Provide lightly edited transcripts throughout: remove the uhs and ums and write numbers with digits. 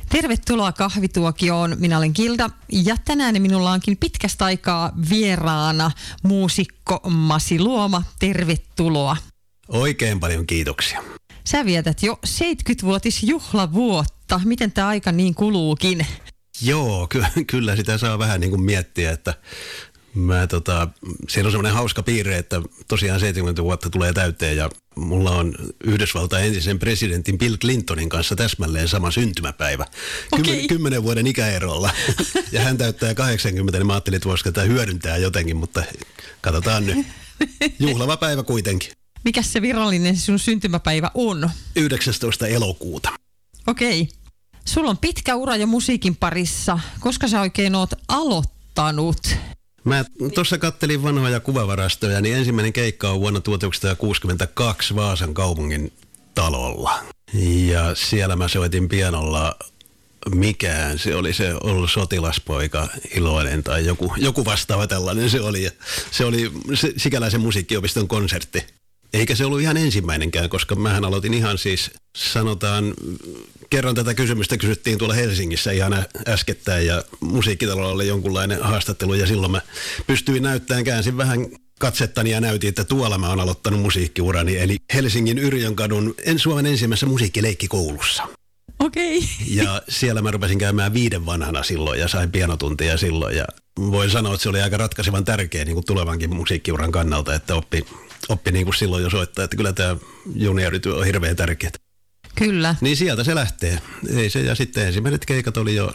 Tervetuloa kahvituokioon. Minä olen Kilda ja tänään minulla onkin pitkästä aikaa vieraana muusikko Masi Luoma. Tervetuloa. Oikein paljon kiitoksia. Sä vietät jo 70-vuotisjuhlavuotta. Miten tämä aika niin kuluukin? Joo, kyllä sitä saa vähän niin kuin miettiä, että siinä on semmoinen hauska piirre, että tosiaan 70 vuotta tulee täyteen ja mulla on Yhdysvaltain entisen presidentin Bill Clintonin kanssa täsmälleen sama syntymäpäivä. Okay. 10 vuoden ikäerolla. Ja hän täyttää 80, niin mä ajattelin, että voisiko tätä hyödyntää jotenkin, mutta katsotaan nyt. Juhlava päivä kuitenkin. Mikäs se virallinen sun syntymäpäivä on? 19. elokuuta. Okei. Sulla on pitkä ura jo musiikin parissa. Koska sä oikein oot aloittanut? Mä tuossa kattelin vanhoja kuvavarastoja, niin ensimmäinen keikka on vuonna 1962 Vaasan kaupungin talolla. Ja siellä mä soitin pianolla mikään, se oli se ollut sotilaspoika iloinen tai joku vastaava tällainen se oli. Se oli Sikäläisen musiikkiopiston konsertti. Eikä se ollut ihan ensimmäinenkään, koska mähän aloitin ihan siis, sanotaan, kerran tätä kysymystä kysyttiin tuolla Helsingissä ihan äskettäin ja musiikkitalolla oli jonkunlainen haastattelu ja silloin mä pystyin näyttämään, käänsin vähän katsettani ja näytin, että tuolla mä oon aloittanut musiikkiurani, eli Helsingin Yrjönkadun Suomen ensimmäisessä musiikkileikkikoulussa. Okei. Ja siellä mä rupesin käymään 5 vanhana silloin ja sain pianotuntia silloin ja voin sanoa, että se oli aika ratkaisevan tärkeä niin kuin tulevankin musiikkiuran kannalta, että oppi niin kuin silloin jo soittaa, että kyllä tämä juniorityö on hirveän tärkeää. Kyllä. Niin sieltä se lähtee. Ei se, ja sitten ensimmäiset keikat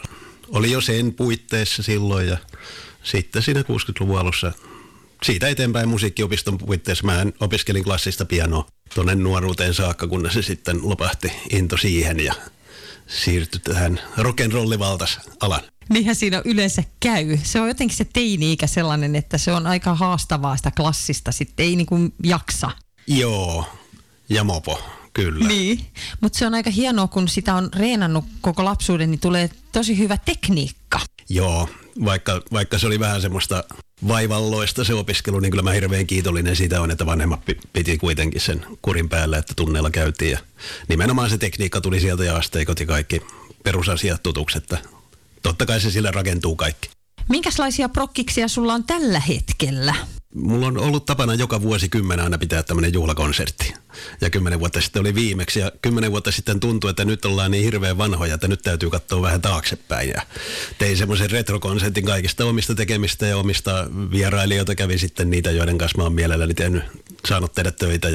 oli jo sen puitteissa silloin ja sitten siinä 60-luvun alussa siitä eteenpäin musiikkiopiston puitteissa mä opiskelin klassista pianoa tuonne nuoruuteen saakka, kunnes se sitten lopahti into siihen ja siirtyi tähän rock'n'rollivaltas alan. Niinhän siinä yleensä käy. Se on jotenkin se teini-ikä sellainen, että se on aika haastavaa sitä klassista. Sitten ei niin kuin jaksa. Joo, ja mopo, kyllä. Niin, mutta se on aika hienoa, kun sitä on reenannut koko lapsuuden, niin tulee tosi hyvä tekniikka. Joo, vaikka se oli vähän semmoista vaivalloista se opiskelu, niin kyllä mä hirveän kiitollinen siitä on, että vanhemmat piti kuitenkin sen kurin päällä, että tunneilla käytiin. Ja nimenomaan se tekniikka tuli sieltä ja asteikot ja kaikki perusasiat tutuksi, että totta kai se sillä rakentuu kaikki. Minkälaisia prokkiksia sulla on tällä hetkellä? Mulla on ollut tapana joka vuosikymmen aina pitää tämmöinen juhlakonsertti. Ja 10 vuotta sitten oli viimeksi. Ja 10 vuotta sitten tuntui, että nyt ollaan niin hirveän vanhoja, että nyt täytyy katsoa vähän taaksepäin. Ja tein semmoisen retrokonsertin kaikista omista tekemistä ja omista vierailijoita. Kävi sitten niitä, joiden kanssa mä oon mielelläni saanut tehdä töitä.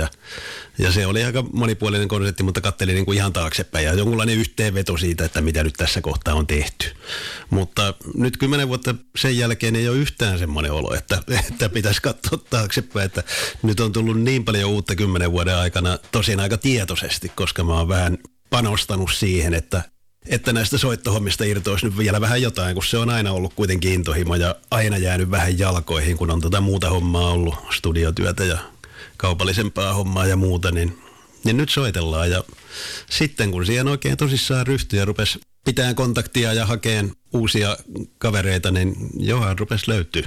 Ja se oli aika monipuolinen konsertti, mutta katselin niin kuin ihan taaksepäin. Ja jonkunlainen yhteenveto siitä, että mitä nyt tässä kohtaa on tehty. Mutta nyt 10 vuotta sen jälkeen ei ole yhtään semmoinen olo, että pitäisi katsoa taaksepäin. Että nyt on tullut niin paljon uutta 10 vuoden aikana, tosin aika tietoisesti, koska mä oon vähän panostanut siihen, että näistä soittohommista irtoisi nyt vielä vähän jotain, kun se on aina ollut kuitenkin intohimo ja aina jäänyt vähän jalkoihin, kun on muuta hommaa ollut, studiotyötä ja kaupallisempaa hommaa ja muuta, niin nyt soitellaan. Ja sitten kun siihen oikein tosissaan ryhtyi ja rupesi pitää kontaktia ja hakeen uusia kavereita, niin johan rupesi löytyy.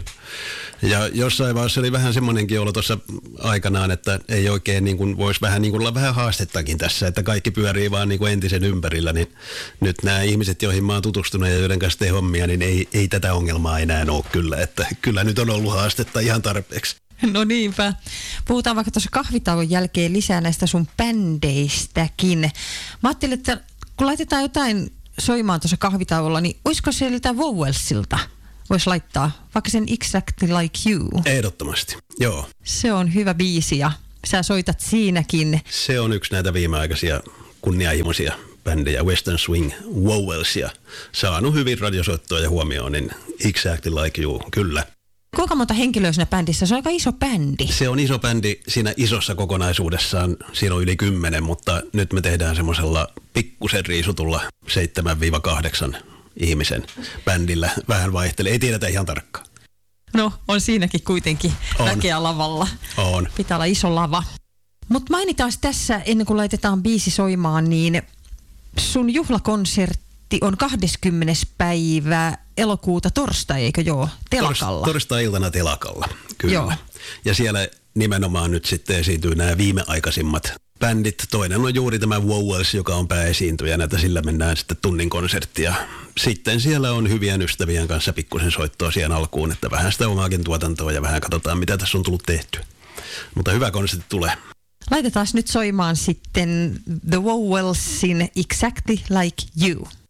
Ja jossain vaiheessa oli vähän semmoinenkin olo tuossa aikanaan, että ei oikein niin kuin, voisi vähän niin kuin olla vähän haastettakin tässä, että kaikki pyörii vaan niin kuin entisen ympärillä, niin nyt nämä ihmiset, joihin mä oon tutustunut ja joiden kanssa teen hommia, niin ei tätä ongelmaa enää ole kyllä, että kyllä nyt on ollut haastetta ihan tarpeeksi. No niinpä. Puhutaan vaikka tuossa kahvitauon jälkeen lisää näistä sun bändeistäkin. Mä ajattelin, että kun laitetaan jotain soimaan tuossa kahvitauolla, niin olisiko sieltä Vowelsilta voisi laittaa vaikka sen Exactly Like You? Ehdottomasti, joo. Se on hyvä biisi ja sä soitat siinäkin. Se on yksi näitä viimeaikaisia kunnianhimoisia bändejä, Western Swing Vowels, ja saanut hyvin radiosoittoa ja huomioon, niin Exactly Like You, kyllä. Kuinka monta henkilöä siinä bändissä? Se on aika iso bändi. Se on iso bändi siinä isossa kokonaisuudessaan. Siinä on yli 10, mutta nyt me tehdään semmoisella pikkusen riisutulla 7-8 ihmisen bändillä. Vähän vaihtelee. Ei tiedetä ihan tarkkaan. No, on siinäkin kuitenkin väkeä lavalla. On. Pitää olla iso lava. Mutta mainitaan tässä, ennen kuin laitetaan biisi soimaan, niin sun juhlakonsertti on 20. päivä elokuuta torstai, eikö joo? Telakalla. Torstai-iltana Telakalla, kyllä. Joo. Ja siellä nimenomaan nyt sitten esiintyy nämä viimeaikaisimmat bändit. Toinen on juuri tämä Vowels, joka on pääesiintyjänä, että sillä mennään sitten tunnin konserttia. Sitten siellä on hyvien ystävien kanssa pikkusen soittoa siihen alkuun, että vähän sitä omaakin tuotantoa ja vähän katsotaan, mitä tässä on tullut tehty. Mutta hyvä konsertti tulee. Laitetaan nyt soimaan sitten The Vowelsin Exactly Like You.